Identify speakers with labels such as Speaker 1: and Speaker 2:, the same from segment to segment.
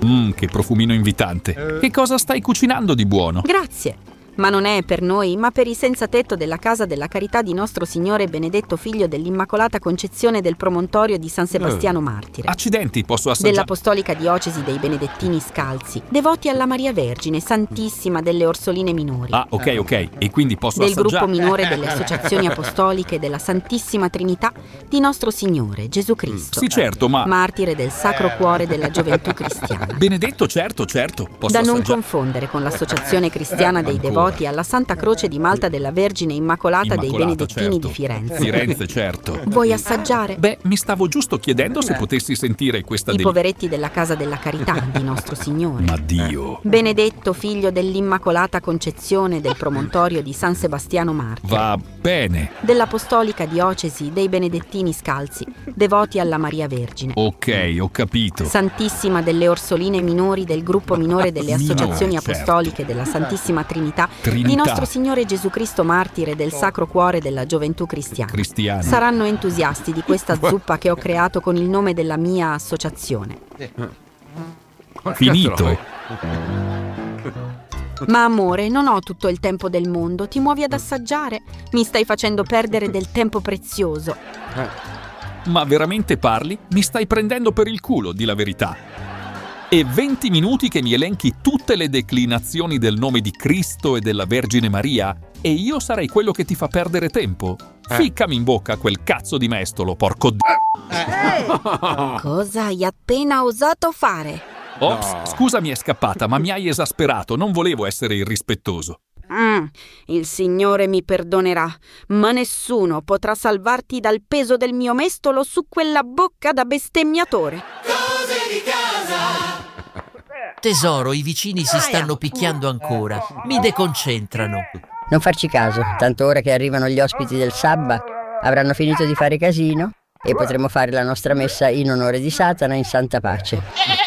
Speaker 1: Che profumino invitante. Che cosa stai cucinando di buono?
Speaker 2: Grazie. Ma non è per noi, ma per i senza tetto della Casa della Carità di Nostro Signore Benedetto Figlio dell'Immacolata Concezione del Promontorio di San Sebastiano Martire.
Speaker 1: Accidenti, posso assaggiare?
Speaker 2: Dell'Apostolica Diocesi dei Benedettini Scalzi, devoti alla Maria Vergine, Santissima delle Orsoline Minori.
Speaker 1: Ah, ok. E quindi posso
Speaker 2: del
Speaker 1: assaggiare?
Speaker 2: gruppo minore delle associazioni apostoliche della Santissima Trinità di Nostro Signore Gesù Cristo.
Speaker 1: Sì, certo, ma...
Speaker 2: Martire del Sacro Cuore della Gioventù Cristiana.
Speaker 1: Benedetto, certo. Posso
Speaker 2: Da non
Speaker 1: assaggiare?
Speaker 2: confondere con l'Associazione Cristiana dei Devoti alla Santa Croce di Malta della Vergine Immacolata dei Benedettini
Speaker 1: certo.
Speaker 2: di Firenze.
Speaker 1: Firenze, certo.
Speaker 2: Vuoi assaggiare?
Speaker 1: Beh, mi stavo giusto chiedendo se potessi sentire questa
Speaker 2: I poveretti della Casa della Carità di Nostro Signore.
Speaker 1: Ma Dio.
Speaker 2: Benedetto Figlio dell'Immacolata Concezione del Promontorio di San Sebastiano Martire.
Speaker 1: Va bene.
Speaker 2: Dell'Apostolica Diocesi dei Benedettini Scalzi, devoti alla Maria Vergine.
Speaker 1: Ok, ho capito.
Speaker 2: Santissima delle Orsoline Minori del gruppo minore delle associazioni
Speaker 1: certo.
Speaker 2: apostoliche della Santissima Trinità di Nostro Signore Gesù Cristo Martire del Sacro Cuore della Gioventù Cristiana. Saranno entusiasti di questa zuppa che ho creato con il nome della mia associazione.
Speaker 1: Finito.
Speaker 2: Ma amore, non ho tutto il tempo del mondo, ti muovi ad assaggiare? Mi stai facendo perdere del tempo prezioso.
Speaker 1: Ma veramente parli? Mi stai prendendo per il culo, di la verità. E 20 minuti che mi elenchi tutte le declinazioni del nome di Cristo e della Vergine Maria? E io sarei quello che ti fa perdere tempo? Ficcami in bocca quel cazzo di mestolo, porco
Speaker 2: Cosa hai appena osato fare?
Speaker 1: Ops, scusa, mi è scappata, ma mi hai esasperato, non volevo essere irrispettoso.
Speaker 2: Il Signore mi perdonerà, ma nessuno potrà salvarti dal peso del mio mestolo su quella bocca da bestemmiatore.
Speaker 3: Cose di casa.
Speaker 4: Tesoro, i vicini si stanno picchiando ancora. Mi deconcentrano.
Speaker 5: Non farci caso, tanto ora che arrivano gli ospiti del Sabba avranno finito di fare casino e potremo fare la nostra messa in onore di Satana in santa pace.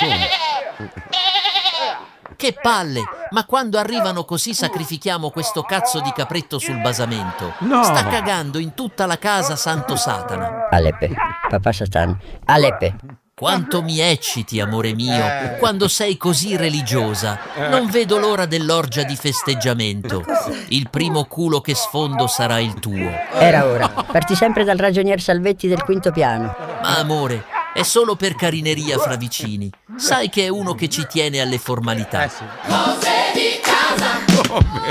Speaker 4: Che palle! Ma quando arrivano così sacrifichiamo questo cazzo di capretto sul basamento.
Speaker 6: No.
Speaker 4: Sta cagando in tutta la casa santo Satana.
Speaker 5: Alepe, papà Satan, Alepe.
Speaker 4: Quanto mi ecciti, amore mio, quando sei così religiosa. Non vedo l'ora dell'orgia di festeggiamento. Il primo culo che sfondo sarà il tuo.
Speaker 5: Era ora. Parti sempre dal ragionier Salvetti del quinto piano.
Speaker 4: Ma amore, è solo per carineria fra vicini. Sai che è uno che ci tiene alle formalità.
Speaker 3: Cose di casa.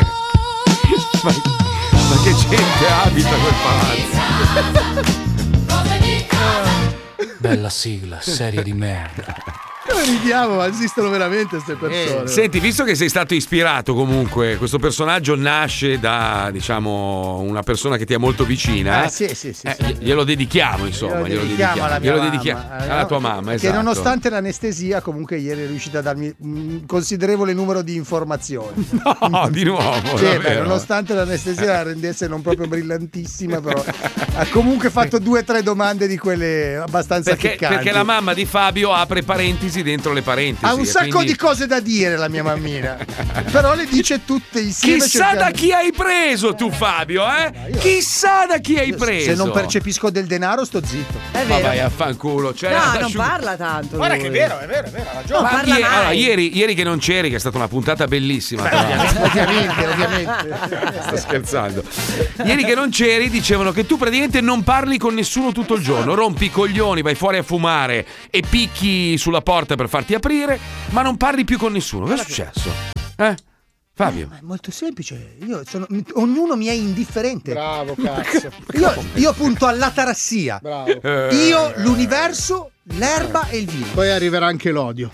Speaker 6: Ma che gente abita quel palazzo?
Speaker 3: Cose di casa.
Speaker 7: Bella sigla, serie di merda.
Speaker 8: Ridiamo, ma esistono veramente queste persone.
Speaker 6: Senti, visto che sei stato ispirato comunque, questo personaggio nasce da, diciamo, una persona che ti è molto vicina.
Speaker 8: Sì.
Speaker 6: Glielo dedichiamo, insomma. Glielo dedichiamo alla tua mamma,
Speaker 8: Che
Speaker 6: esatto.
Speaker 8: nonostante l'anestesia, comunque ieri è riuscita a darmi un considerevole numero di informazioni.
Speaker 6: No, di nuovo.
Speaker 8: Nonostante l'anestesia la rendesse non proprio brillantissima, però ha comunque fatto 2 o 3 domande di quelle abbastanza piccanti.
Speaker 6: Perché la mamma di Fabio apre parentesi dentro le parentesi.
Speaker 8: Ha un sacco di cose da dire la mia mammina, però le dice tutte insieme.
Speaker 6: Chissà da chi hai preso tu, Fabio, Chissà da chi hai preso.
Speaker 8: Se non percepisco del denaro sto zitto.
Speaker 6: Ma vai a fanculo.
Speaker 9: Non parla tanto.
Speaker 8: Guarda che è vero, ha ragione.
Speaker 6: Allora, ieri che non c'eri, che è stata una puntata bellissima.
Speaker 8: Ovviamente.
Speaker 6: Sto scherzando. Ieri che non c'eri dicevano che tu praticamente non parli con nessuno tutto il giorno, rompi i coglioni, vai fuori a fumare e picchi sulla porta per farti aprire, ma non parli più con nessuno. Cosa è successo? Fabio?
Speaker 8: Ma è molto semplice. Ognuno mi è indifferente.
Speaker 9: Bravo, cazzo.
Speaker 8: Io punto all'atarassia.
Speaker 9: Bravo.
Speaker 8: Io, l'universo, l'erba e il vino.
Speaker 9: Poi arriverà anche l'odio.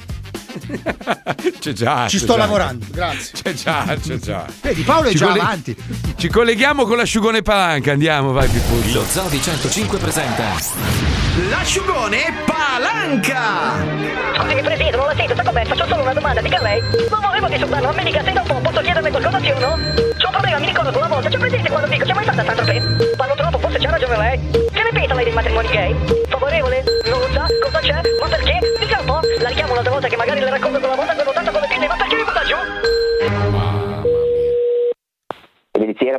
Speaker 6: C'è già.
Speaker 8: Ci sto lavorando.
Speaker 9: Grazie.
Speaker 6: C'è già.
Speaker 8: Vedi, Paolo è già avanti.
Speaker 6: Ci colleghiamo con l'asciugone palanca. Andiamo, vai Pipuzzo.
Speaker 1: Lo Zoo di 105 presenta
Speaker 10: l'asciugone palanca.
Speaker 11: Scusi, Presidente, non la sento, sta com'è? Faccio solo una domanda, dica lei. Non volevo disturbarlo, ma mi dica se dopo posso chiederle qualcosa, sì o no? C'ho un problema, mi ricordo una volta, c'è presente quando dico, c'è mai stata tanto tempo? Parlo troppo, forse c'ha ragione lei. Che ne pensa lei dei matrimoni gay? Favorevole? Non lo sa? Cosa c'è? Ma perché? Dica un po'. La richiamo un'altra volta che magari le racconto quella volta che ho tanto con le pinne, ma perché mi butta giù?
Speaker 12: Mediciera,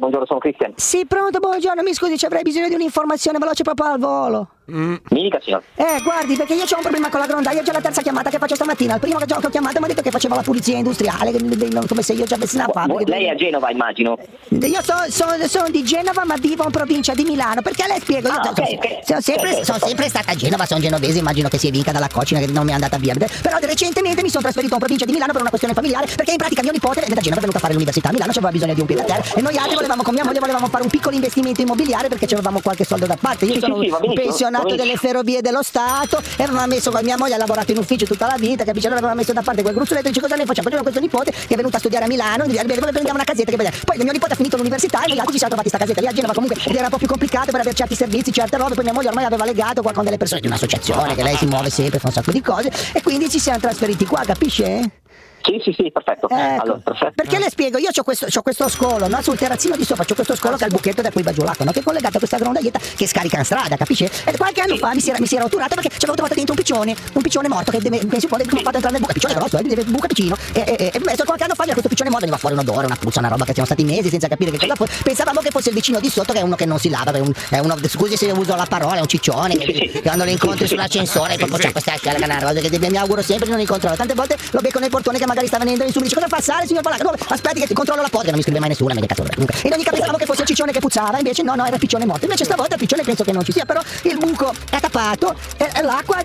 Speaker 11: buongiorno, sono Cristian.
Speaker 12: Sì, pronto, buongiorno, mi scusi, ci avrei bisogno di un'informazione veloce proprio al volo.
Speaker 11: Mi dica, signor.
Speaker 12: Guardi, perché io ho un problema con la grondaia, è già la terza chiamata che faccio stamattina. Il primo che ho chiamato mi ha detto che faceva la pulizia industriale, come se io ci avessi una fabbrica.
Speaker 11: Lei è a Genova, immagino.
Speaker 12: Io sono di Genova, ma vivo in provincia di Milano. Perché le spiego? Sono sempre stata a Genova, sono genovese, immagino che si vinca dalla cocina che non mi è andata via. Però recentemente mi sono trasferito in provincia di Milano per una questione familiare, perché in pratica mio nipote da Genova è venuto a fare l'università a Milano, c'aveva bisogno di un piede a terra e noi altri con mia moglie volevamo fare un piccolo investimento immobiliare perché avevamo qualche soldo da parte. Io sono un pensionato delle ferrovie dello Stato e avevamo messo, mia moglie ha lavorato in ufficio tutta la vita, capisci? Allora avevamo messo da parte quel gruzzoletto e dice cosa ne facciamo? Facciamo questo nipote che è venuto a studiare a Milano, dove prendiamo una casetta che vedere. Poi il mio nipote ha finito l'università e noi altri ci siamo trovati sta casetta lì a Genova comunque ed era un po' più complicato per avere certi servizi, certe robe, poi mia moglie ormai aveva legato qua con delle persone di un'associazione che lei si muove sempre, fa un sacco di cose e quindi ci siamo trasferiti qua, capisce?
Speaker 11: Sì, perfetto. Allora, perfetto.
Speaker 12: Perché le spiego, io c'ho questo scolo, no? Sul terrazzino di sopra c'ho questo scolo che è il buchetto da cui va giù l'acqua, no? Che è collegato a questa grondaietta che scarica in strada, capisci? E qualche anno fa mi si era otturato perché ci avevo trovato dentro un piccione morto che si può fatto entrare nel buco, piccione grosso, buca piccino e qualche anno fa questo piccione morto veniva fuori un odore, una puzza, una roba che siamo stati mesi senza capire che cosa fosse. Pensavamo che fosse il vicino di sotto che è uno che non si lava, è uno, scusi se uso la parola, è un ciccione che quando lo incontri sull'ascensore proprio c'è questa scala che mi auguro sempre di non incontrarlo. Tante volte lo becco nel portone che magari sta venendo in su, mi dice cosa fa sale signor Palanca? No, aspetti che ti controllo la porta, non mi scrive mai nessuno, meglio cazzo. Comunque in ogni caso pensavo che fosse il ciccione che puzzava, invece no, era il piccione morto. Invece stavolta il piccione penso che non ci sia, però il buco è tappato e l'acqua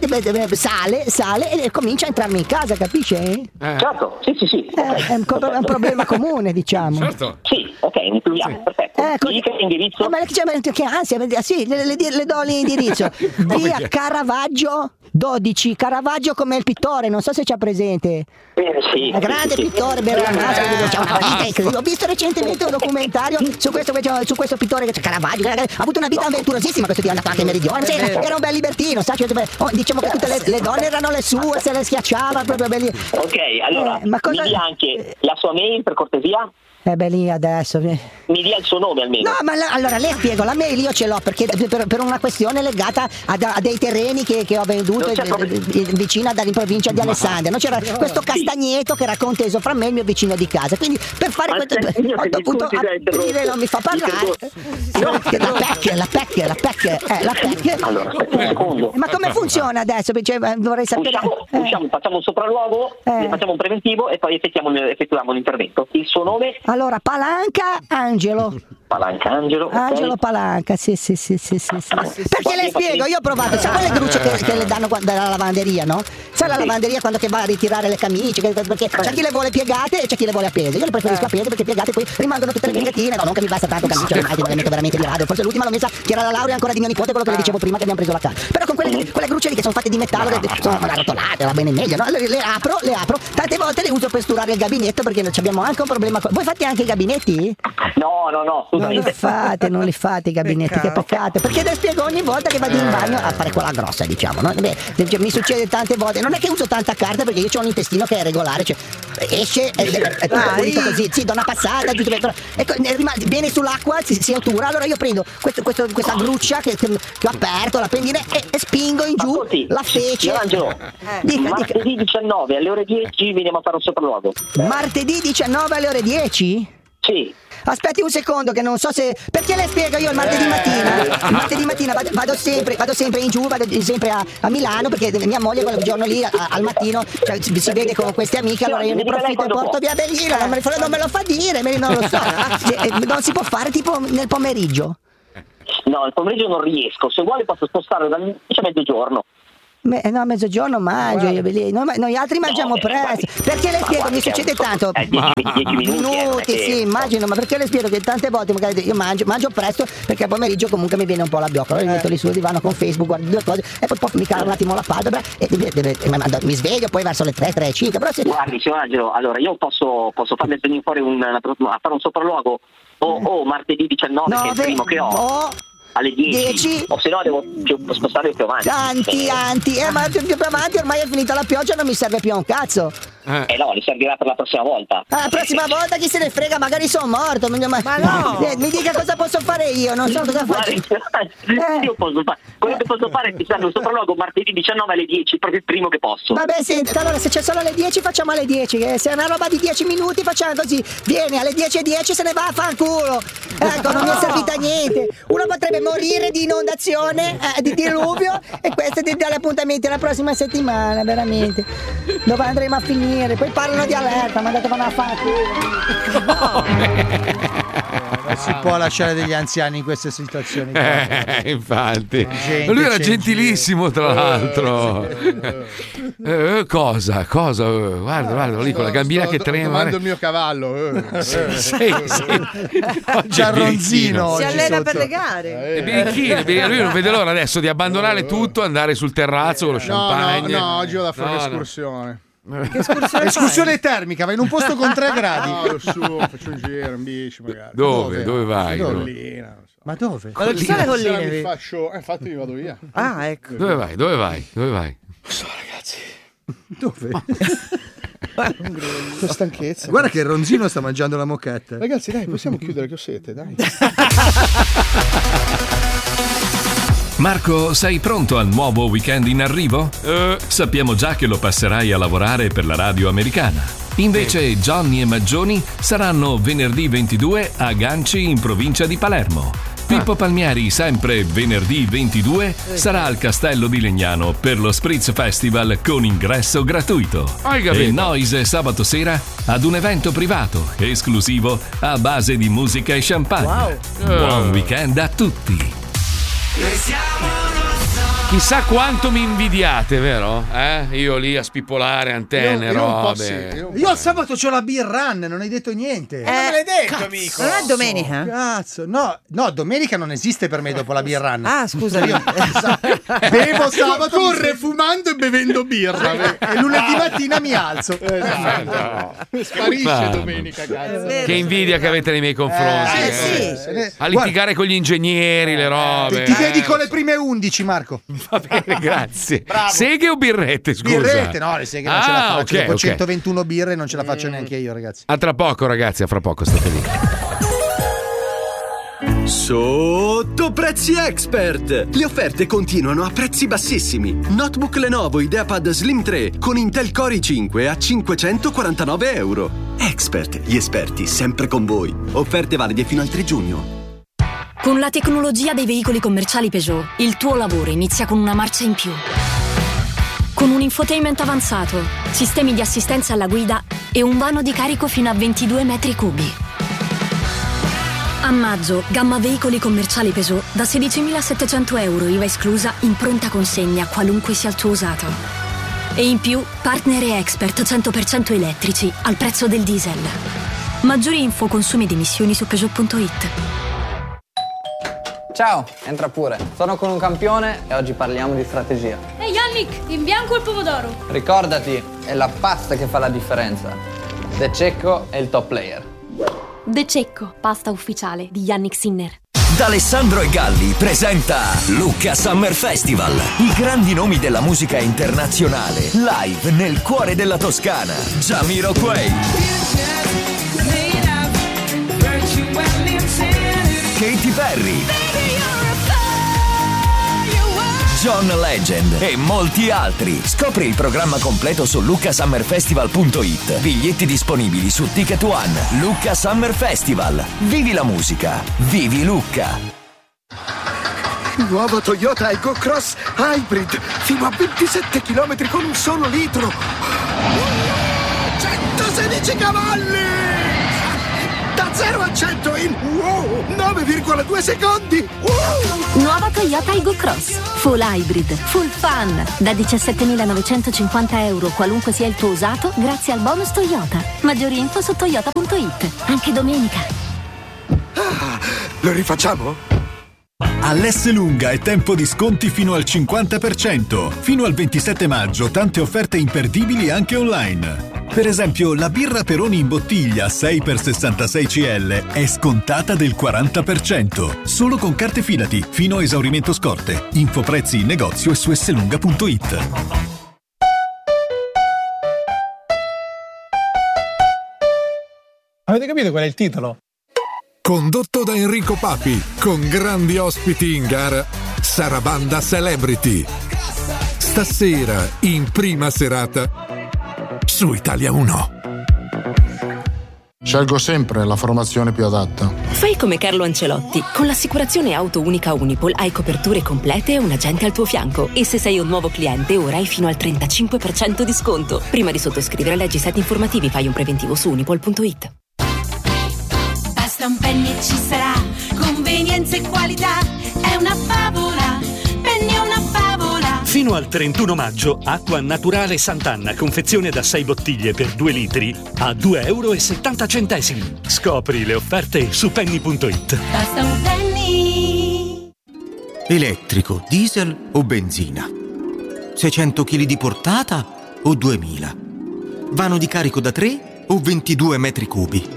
Speaker 12: sale e comincia a entrarmi in casa, capisce?
Speaker 11: Certo, sì.
Speaker 12: È un problema comune, diciamo.
Speaker 6: Certo.
Speaker 11: Sì, ok, includiamo, perfetto. Mi dica l'indirizzo.
Speaker 12: Ma che ansia, sì, le do l'indirizzo. Via Caravaggio 12, Caravaggio come il pittore, non so se c'è presente.
Speaker 11: Sì.
Speaker 12: Un grande pittore, Bergamasco, c'è una vita incredibile. Ho visto recentemente un documentario su questo pittore che c'è Caravaggio, ha avuto una vita avventurosissima questo tipo, andato anche in meridione, era un bel libertino, sa? Diciamo che tutte le donne erano le sue, se le schiacciava proprio belli.
Speaker 11: Ok, allora, mi dia anche la sua mail per cortesia.
Speaker 12: Beh, lì adesso
Speaker 11: mi dia il suo nome almeno.
Speaker 12: No, ma allora le spiego, la mail io ce l'ho perché per una questione legata a dei terreni che ho venduto vicino in provincia di Alessandria. No? C'era questo castagneto che era conteso fra me e il mio vicino di casa. Quindi per fare questo ho dovuto aprire, non mi fa parlare. La PEC.
Speaker 11: Allora, aspetta un secondo.
Speaker 12: Ma come funziona adesso? Vorrei sapere.
Speaker 11: Facciamo un sopralluogo, facciamo un preventivo e poi effettuiamo l'intervento. Il suo nome?
Speaker 12: Allora, Palanca Angelo. Angelo Palanca, sì. Perché le spiego, io ho provato, sai quelle grucce che le danno dalla lavanderia, no? Sai la lavanderia quando che va a ritirare le camicie, perché c'è chi le vuole piegate e c'è chi le vuole appese. Io le preferisco appese perché piegate poi rimangono tutte le pinguettine, no, non che mi basta tanto camicie ormai, che me le metto veramente di rado. Forse l'ultima l'ho messa, che era la laurea ancora di mio nipote, quello che le dicevo prima che abbiamo preso la casa. Però con quelle grucce lì che sono fatte di metallo, sono arrotolate, va bene meglio, no? Le apro, tante volte le uso per sturare il gabinetto perché abbiamo anche un problema. Voi fate anche i gabinetti?
Speaker 11: No.
Speaker 12: Non li fate i gabinetti, che peccato. Perché le spiego ogni volta che vado in bagno a fare quella grossa, diciamo, no? Mi succede tante volte. Non è che uso tanta carta perché io ho un intestino che è regolare, cioè esce pulito così, sì, do una passata, viene sull'acqua, si ottura. Allora io prendo questa gruccia che ho aperto, la pendina e spingo in giù la fece.
Speaker 11: Angelo, martedì 19 alle ore 10 veniamo a fare un sopralluogo.
Speaker 12: Martedì 19 alle ore 10?
Speaker 11: Sì.
Speaker 12: Aspetti un secondo che non so se. Perché le spiego io il martedì mattina vado sempre in giù, vado sempre a Milano perché mia moglie quel giorno lì al mattino si vede con queste amiche, allora io ne approfitto e porto via Bellina, non me lo fa dire, non lo so. Non si può fare tipo nel pomeriggio?
Speaker 11: No, il pomeriggio non riesco, se vuole posso spostare dal 10 a mezzogiorno.
Speaker 12: No, a mezzogiorno mangio io, noi altri mangiamo presto. Perché le spiego, mi succede tanto
Speaker 11: 10 minuti,
Speaker 12: sì, immagino, ma perché le spiego che tante volte magari io mangio presto perché al pomeriggio comunque mi viene un po' la biocca, allora mi metto lì sul divano con Facebook, guardo due cose e poi mi caro un attimo la palpebra e mi sveglio poi verso le 3, 5, però
Speaker 11: guardi signor Angelo, allora io posso farle venire fuori a fare un sopralluogo o martedì 19 che è il primo che ho alle 10 o se no devo spostare più avanti.
Speaker 12: Tanti, ma più avanti ormai è finita la pioggia, non mi serve più a un cazzo.
Speaker 11: no, li servirà per la prossima volta.
Speaker 12: La prossima volta chi se ne frega, magari sono morto. Ma
Speaker 9: no!
Speaker 12: Mi dica cosa posso fare io, non so cosa faccio.
Speaker 11: Io posso fare. Quello che posso fare è che serve un sopralluogo martedì 19 alle 10, proprio il primo che posso.
Speaker 12: Vabbè, senti, allora se c'è solo alle 10 facciamo alle 10. Se è una roba di 10 minuti facciamo così. Vieni alle 10:10 se ne va a fanculo. Ecco, non mi è servita niente. Uno potrebbe morire di inondazione, di diluvio, e questo è dare appuntamenti la prossima settimana, veramente. Dove andremo a finire? Poi parlano di allerta, ma andate a fanculo.
Speaker 8: Non si può lasciare degli anziani in queste situazioni.
Speaker 6: Infatti. Lui era gentilissimo, tra l'altro. Cosa? Guarda lì con la gambina che trema.
Speaker 9: Mando il mio cavallo.
Speaker 6: Sì.
Speaker 8: Giarronzino.
Speaker 9: Si
Speaker 8: allena
Speaker 9: per le gare.
Speaker 6: Lui non vede l'ora adesso di abbandonare tutto, andare sul terrazzo con lo champagne.
Speaker 9: No, oggi vado a fare un'escursione.
Speaker 8: Che escursione termica, vai in un posto con 3 gradi.
Speaker 9: No, su, faccio un giro in bici magari.
Speaker 6: Dove vai?
Speaker 9: Collina, non so.
Speaker 8: Ma dove?
Speaker 9: Ma ci sono le colline? Infatti mi vado via.
Speaker 8: Ah, ecco.
Speaker 6: Dove vai?
Speaker 9: Non so, ragazzi.
Speaker 8: Dove?
Speaker 9: Con stanchezza.
Speaker 8: Guarda che Ronzino sta mangiando la moquette.
Speaker 9: Ragazzi, dai, possiamo chiudere che ho sete, dai.
Speaker 13: Marco, sei pronto al nuovo weekend in arrivo? Sappiamo già che lo passerai a lavorare per la radio americana. Invece Johnny e Maggioni saranno venerdì 22 a Ganci in provincia di Palermo. Pippo Palmieri, sempre venerdì 22, sarà al Castello di Legnano per lo Spritz Festival con ingresso gratuito. E Noise sabato sera ad un evento privato esclusivo a base di musica e champagne. Buon weekend a tutti!
Speaker 6: Chissà quanto mi invidiate, vero? Io lì a spippolare antenne, robe.
Speaker 8: Io sabato c'ho la beer run, non hai detto niente.
Speaker 9: Non me l'hai detto, amico.
Speaker 14: Non è domenica?
Speaker 8: Cazzo, no, domenica non esiste per me dopo la beer run.
Speaker 14: Ah, scusa.
Speaker 8: Io bevo sabato,
Speaker 9: corre fumando e bevendo birra.
Speaker 8: E lunedì mattina mi alzo.
Speaker 9: Sparisce domenica, cazzo.
Speaker 6: Che invidia che avete nei miei confronti.
Speaker 8: Sì.
Speaker 6: A litigare con gli ingegneri, le robe.
Speaker 8: Ti dedico le prime 11, Marco.
Speaker 6: Va bene, grazie. Bravo. Seghe o birrette, scusa?
Speaker 8: Birrette, no, le seghe non ce la faccio.
Speaker 6: Okay,
Speaker 8: dopo 121 birre non ce la faccio neanche io, ragazzi.
Speaker 6: A tra poco, ragazzi, a fra poco state lì.
Speaker 10: Sotto Prezzi Expert! Le offerte continuano a prezzi bassissimi. Notebook Lenovo IdeaPad Slim 3 con Intel Core i5 a €549. Expert, gli esperti sempre con voi. Offerte valide fino al 3 giugno.
Speaker 15: Con la tecnologia dei veicoli commerciali Peugeot, il tuo lavoro inizia con una marcia in più. Con un infotainment avanzato, sistemi di assistenza alla guida e un vano di carico fino a 22 metri cubi. A maggio, gamma veicoli commerciali Peugeot da €16.700, IVA esclusa, in pronta consegna, qualunque sia il tuo usato. E in più, partner e expert 100% elettrici, al prezzo del diesel. Maggiori info, consumi ed emissioni su Peugeot.it.
Speaker 16: Ciao, entra pure. Sono con un campione e oggi parliamo di strategia.
Speaker 17: Ehi Yannick, in bianco il pomodoro.
Speaker 16: Ricordati, è la pasta che fa la differenza. De Cecco è il top player.
Speaker 17: De Cecco, pasta ufficiale di Yannick Sinner.
Speaker 18: D'Alessandro e Galli presenta Lucca Summer Festival. I grandi nomi della musica internazionale, live nel cuore della Toscana. Jamiroquai, Katy Perry, John Legend e molti altri. Scopri il programma completo su luccasummerfestival.it. Biglietti disponibili su Ticket One. Lucca Summer Festival. Vivi la musica. Vivi Lucca.
Speaker 19: Nuovo Toyota Aygo Cross Hybrid. Fino a 27 km con un solo litro. 116 cavalli! Da 0 a 100 in 9,2 secondi!
Speaker 15: Nuova Toyota Aygo Cross. Full hybrid, full fun. Da €17.950, qualunque sia il tuo usato, grazie al bonus Toyota. Maggiori info su toyota.it. Anche domenica.
Speaker 19: Lo rifacciamo?
Speaker 20: All'Esselunga è tempo di sconti fino al 50%. Fino al 27 maggio tante offerte imperdibili anche online. Per esempio, la birra Peroni in bottiglia 6x66 CL è scontata del 40%. Solo con carte Fidati, fino a esaurimento scorte. Info prezzi in negozio e su esselunga.it.
Speaker 9: Avete capito qual è il titolo?
Speaker 14: Condotto da Enrico Papi, con grandi ospiti in gara, Sarabanda Celebrity. Stasera, in prima serata, su Italia 1.
Speaker 21: Scelgo sempre la formazione più adatta.
Speaker 22: Fai come Carlo Ancelotti. Con l'assicurazione auto unica Unipol hai coperture complete e un agente al tuo fianco. E se sei un nuovo cliente, ora hai fino al 35% di sconto. Prima di sottoscrivere, leggi i set informativi, fai un preventivo su unipol.it.
Speaker 3: Basta un penny e ci sarà convenienza e qualità. È una favola, penny è una favola.
Speaker 23: Fino al 31 maggio, acqua naturale Sant'Anna, confezione da 6 bottiglie per 2 litri a €2,70. Scopri le offerte su penny.it.
Speaker 3: Basta un penny.
Speaker 24: Elettrico, diesel o benzina? 600 kg di portata o 2000? Vano di carico da 3 o 22 metri cubi?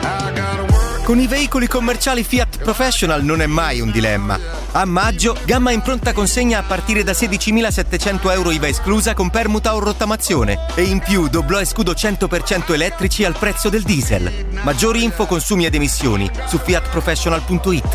Speaker 25: Con i veicoli commerciali Fiat Professional non è mai un dilemma. A maggio, gamma in pronta consegna a partire da €16.700 IVA esclusa con permuta o rottamazione. E in più doblò e scudo 100% elettrici al prezzo del diesel. Maggiori info, consumi ed emissioni su fiatprofessional.it.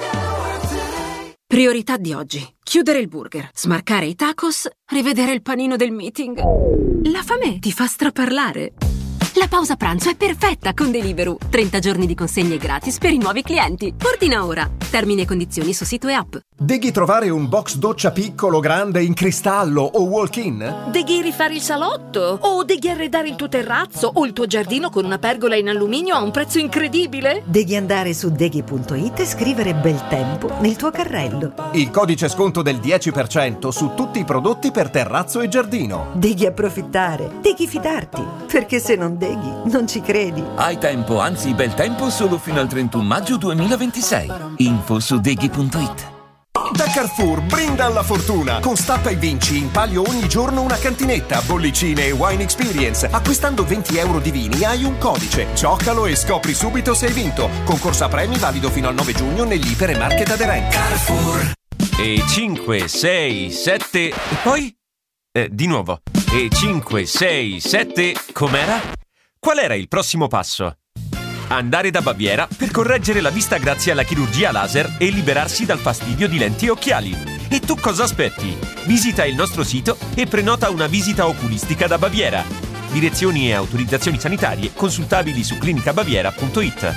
Speaker 26: Priorità di oggi: chiudere il burger, smarcare i tacos, rivedere il panino del meeting. La fame ti fa straparlare. La pausa pranzo è perfetta con Deliveroo. 30 giorni di consegne gratis per i nuovi clienti. Ordina ora. Termini e condizioni su sito e app.
Speaker 27: Deghi trovare un box doccia piccolo, grande, in cristallo o walk-in?
Speaker 28: Deghi rifare il salotto? O deghi arredare il tuo terrazzo o il tuo giardino con una pergola in alluminio a un prezzo incredibile?
Speaker 29: Devi andare su deghi.it e scrivere bel tempo nel tuo carrello.
Speaker 27: Il codice sconto del 10% su tutti i prodotti per terrazzo e giardino.
Speaker 29: Devi approfittare, devi fidarti, perché se non deghi non ci credi.
Speaker 30: Hai tempo, anzi bel tempo, solo fino al 31 maggio 2026. Info su deghi.it.
Speaker 27: Da Carrefour brinda alla fortuna. Con Stappa e vinci in palio ogni giorno una cantinetta, bollicine e wine experience. Acquistando €20 di vini hai un codice. Giocalo e scopri subito se hai vinto. Concorso a premi valido fino al 9 giugno negli iper e market aderenti. Carrefour.
Speaker 31: E 5, 6, 7 e poi? Di nuovo. E 5, 6, 7, com'era? Qual era il prossimo passo? Andare da Baviera per correggere la vista grazie alla chirurgia laser e liberarsi dal fastidio di lenti e occhiali. E tu cosa aspetti? Visita il nostro sito e prenota una visita oculistica da Baviera. Direzioni e autorizzazioni sanitarie consultabili su clinicabaviera.it.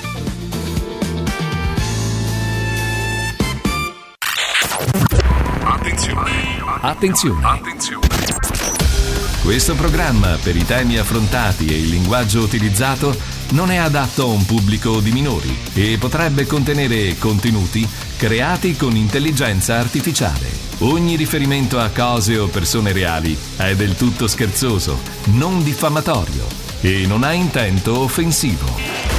Speaker 13: Attenzione. Questo programma, per i temi affrontati e il linguaggio utilizzato, non è adatto a un pubblico di minori e potrebbe contenere contenuti creati con intelligenza artificiale. Ogni riferimento a cose o persone reali è del tutto scherzoso, non diffamatorio e non ha intento offensivo.